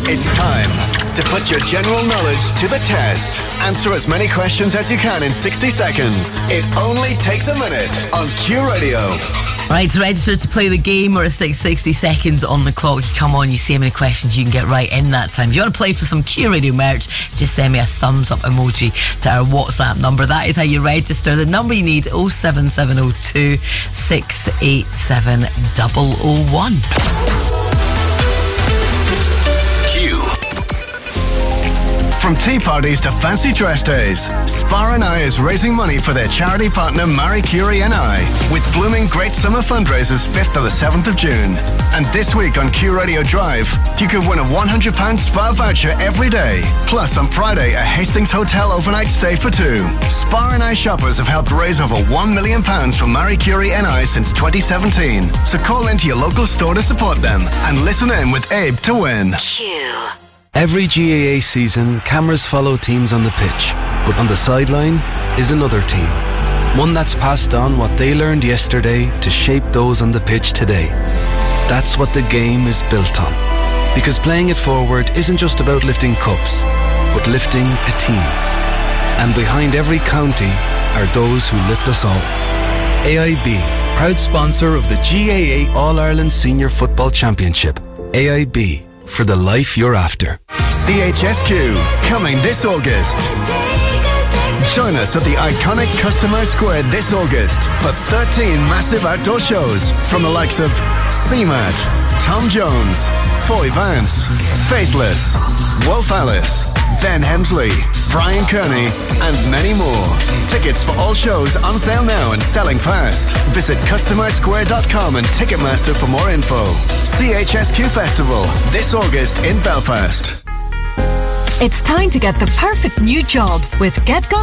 It's time to put your general knowledge to the test. Answer as many questions as you can in 60 seconds. It only takes a minute on Q Radio. Right, to register to play the game, or 60 seconds on the clock. You come on, you see how many questions you can get right in that time. If you want to play for some Q Radio merch, just send me a thumbs up emoji to our WhatsApp number. That is how you register. The number you need, 07702 687 001. From tea parties to fancy dress days, Spar NI is raising money for their charity partner Marie Curie NI with blooming great summer fundraisers 5th to the 7th of June. And this week on Q Radio Drive, you could win a £100 Spar voucher every day. Plus on Friday, a Hastings Hotel overnight stay for two. Spar NI shoppers have helped raise over £1 million for Marie Curie NI since 2017. So call into your local store to support them and listen in with Abe to win. Q. Every GAA season, cameras follow teams on the pitch, but on the sideline is another team. One that's passed on what they learned yesterday to shape those on the pitch today. That's what the game is built on. Because playing it forward isn't just about lifting cups, but lifting a team. And behind every county are those who lift us all. AIB, proud sponsor of the GAA All-Ireland Senior Football Championship. AIB, for the life you're after. CHSQ, coming this August. Join us at the iconic Customer Square this August for 13 massive outdoor shows from the likes of CMAT, Tom Jones, Foy Vance, Faithless, Wolf Alice, Ben Hemsley, Brian Kearney, and many more. Tickets for all shows on sale now and selling fast. Visit customersquare.com and Ticketmaster for more info. CHSQ Festival, this August in Belfast. It's time to get the perfect new job with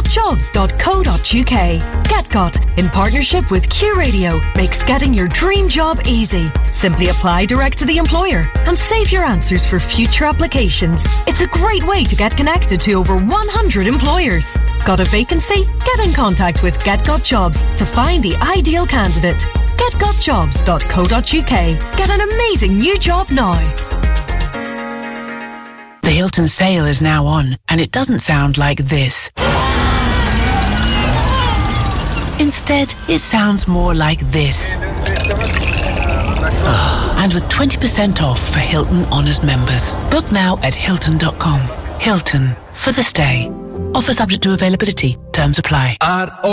getgotjobs.co.uk. GetGot, in partnership with Q Radio, makes getting your dream job easy. Simply apply direct to the employer and save your answers for future applications. It's a great way to get connected to over 100 employers. Got a vacancy? Get in contact with GetGot Jobs to find the ideal candidate. getgotjobs.co.uk. Get an amazing new job now. The Hilton sale is now on, and it doesn't sound like this. Instead, it sounds more like this. And with 20% off for Hilton Honors members. Book now at Hilton.com. Hilton, for the stay. Offer subject to availability. Terms apply.